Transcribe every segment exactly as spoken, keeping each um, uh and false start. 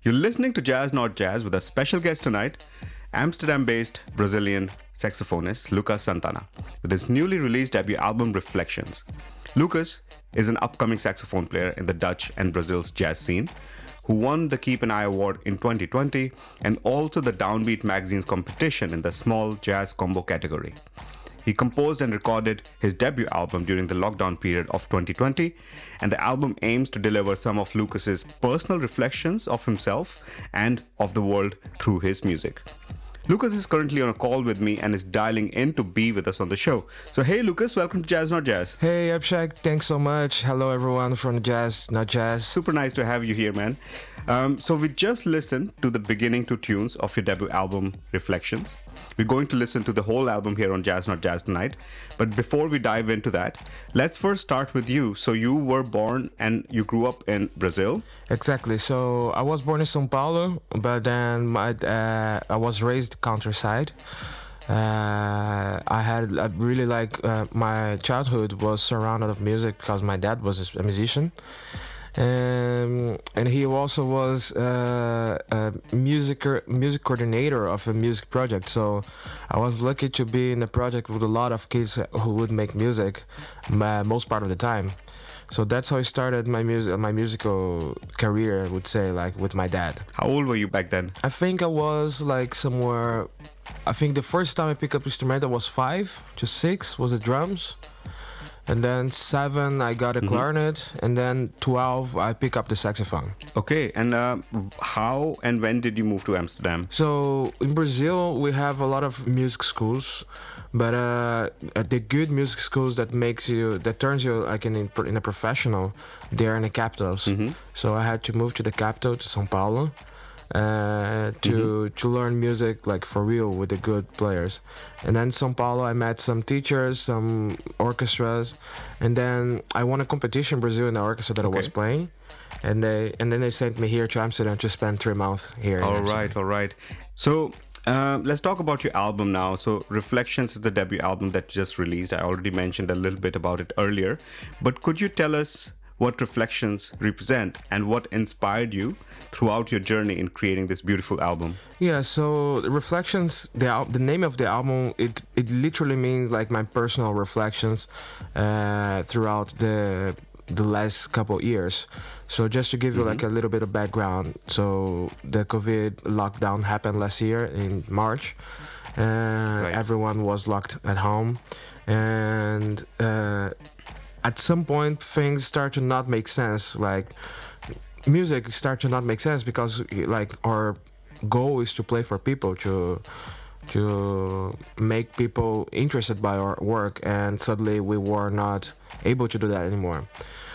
You're listening to Jazz Not Jazz with a special guest tonight, Amsterdam-based Brazilian saxophonist Lucas Santana, with his newly released debut album Reflections. Lucas is an upcoming saxophone player in the Dutch and Brazil's jazz scene, who won the Keep an Eye Award in twenty twenty and also the Downbeat magazine's competition in the small jazz combo category. He composed and recorded his debut album during the lockdown period of twenty twenty, and the album aims to deliver some of Lucas's personal reflections of himself and of the world through his music. Lucas is currently on a call with me and is dialing in to be with us on the show. So hey Lucas, welcome to Jazz Not Jazz. Hey Abhishek, thanks so much. Hello everyone from Jazz Not Jazz. Super nice to have you here, man. Um, so we just listened to the beginning two tunes of your debut album, Reflections. We're going to listen to the whole album here on Jazz Not Jazz tonight. But before we dive into that, let's first start with you. So you were born and you grew up in Brazil? Exactly. So I was born in São Paulo, but then my, uh, I was raised countryside. Uh, I had I really like uh, my childhood was surrounded of music because my dad was a musician. Um, and he also was uh, a music music coordinator of a music project. So I was lucky to be in a project with a lot of kids who would make music uh, most part of the time. So that's how I started my music my musical career, I would say, like with my dad. How old were you back then? I think I was like somewhere. I think the first time I picked up instrument I was five to six was the drums. And then seven, I got a mm-hmm. clarinet, and then twelve, I pick up the saxophone. Okay, and uh, how and when did you move to Amsterdam? So in Brazil, we have a lot of music schools, but uh, the good music schools that makes you, that turns you like in in a professional, they're in the capitals. Mm-hmm. So I had to move to the capital, to São Paulo. Uh, to mm-hmm. to learn music like for real with the good players. And then São Paulo, I met some teachers, some orchestras, and then I won a competition in Brazil in the orchestra that okay. I was playing. And they and then they sent me here to Amsterdam to spend three months here. All in right, all right. So uh, let's talk about your album now. So Reflections is the debut album that just released. I already mentioned a little bit about it earlier, but could you tell us what Reflections represent and what inspired you throughout your journey in creating this beautiful album? Yeah, so Reflections, the al- the name of the album, it it literally means like my personal reflections uh, throughout the the last couple years. So just to give you mm-hmm. like a little bit of background, so the COVID lockdown happened last year in March. Uh, right. Everyone was locked at home, and uh, at some point things start to not make sense. Like music start to not make sense because like our goal is to play for people, to to make people interested by our work, and suddenly we were not able to do that anymore.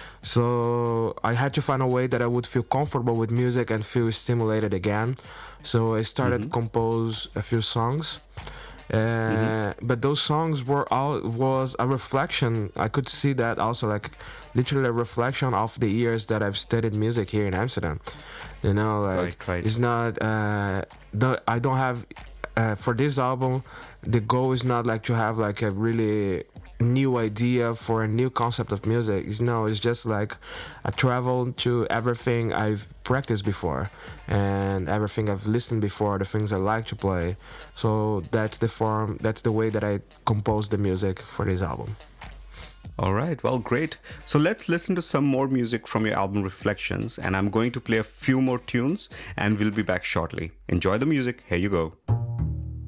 So I had to find a way that I would feel comfortable with music and feel stimulated again. So I started mm-hmm. compose a few songs. Uh, mm-hmm. But those songs were all was a reflection. I could see that also, like literally a reflection of the years that I've studied music here in Amsterdam. You know, like right, right. it's not. Uh, the, I don't have uh, for this album. The goal is not like to have like a really new idea for a new concept of music. It's, no, it's just like I travel to everything I've practiced before and everything I've listened before, the things I like to play. So that's the form, that's the way that I compose the music for this album. All right, well, great. So let's listen to some more music from your album Reflections, and I'm going to play a few more tunes and we'll be back shortly. Enjoy the music. Here you go.